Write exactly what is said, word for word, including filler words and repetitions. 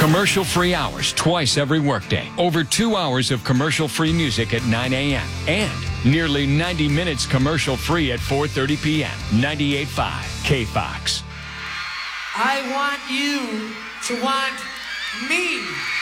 Commercial-free hours twice every workday. Over two hours of commercial-free music at nine a.m. And nearly ninety minutes commercial-free at four thirty p.m. ninety-eight point five K Fox. I want you to want me.